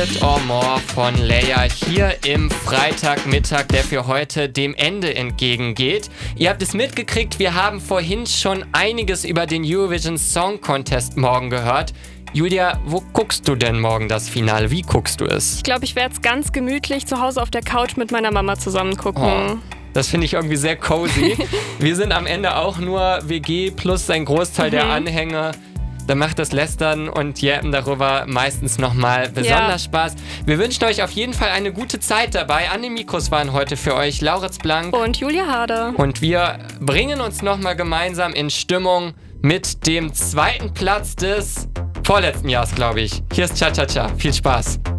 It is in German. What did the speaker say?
World or More von Leia hier im Freitagmittag, der für heute dem Ende entgegengeht. Ihr habt es mitgekriegt, wir haben vorhin schon einiges über den Eurovision Song Contest morgen gehört. Julia, wo guckst du denn morgen das Finale? Wie guckst du es? Ich glaube, ich werde es ganz gemütlich zu Hause auf der Couch mit meiner Mama zusammen gucken. Oh, das finde ich irgendwie sehr cozy. Wir sind am Ende auch nur WG plus ein Großteil der Anhänger. Da macht das Lästern und Jappen darüber meistens nochmal besonders Spaß. Wir wünschen euch auf jeden Fall eine gute Zeit dabei. An den Mikros waren heute für euch Lauritz Blank und Julia Harder. Und wir bringen uns nochmal gemeinsam in Stimmung mit dem zweiten Platz des vorletzten Jahres, glaube ich. Hier ist Cha-Cha-Cha. Viel Spaß.